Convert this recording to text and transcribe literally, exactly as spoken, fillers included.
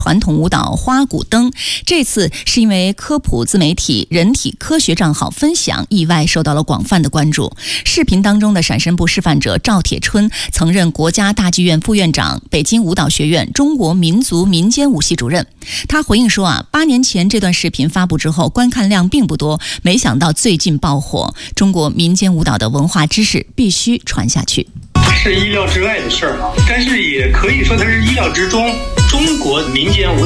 传统舞蹈花鼓灯，这次是因为科普自媒体人体科学账号分享，意外受到了广泛的关注。视频当中的闪身步示范者赵铁春曾任国家大剧院副院长、北京舞蹈学院中国民族民间舞系主任。他回应说啊，八年前这段视频发布之后，观看量并不多，没想到最近爆火。中国民间舞蹈的文化知识必须传下去。 是意料之外的事儿，但是也可以说它是意料之中。中国民间舞